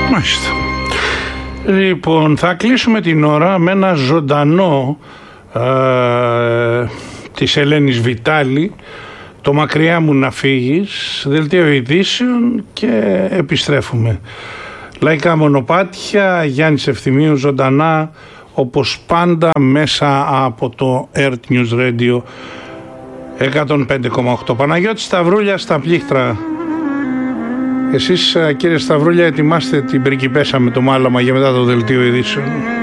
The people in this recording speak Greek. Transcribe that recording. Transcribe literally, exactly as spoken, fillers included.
Μάλιστα. Λοιπόν, θα κλείσουμε την ώρα με ένα ζωντανό ε, της Ελένης Βιτάλη, το «Μακριά μου να φύγεις», δελτίο ειδήσεων, και επιστρέφουμε. Λαϊκά μονοπάτια, Γιάννης Ευθυμίου ζωντανά, όπως πάντα, μέσα από το Earth News Radio εκατόν πέντε κόμμα οκτώ. Παναγιώτης Σταυρούλια στα πλήκτρα. Εσείς, κύριε Σταυρούλια, ετοιμάστε την πριγκιπέσα με το μάλαμα για μετά το δελτίο ειδήσεων.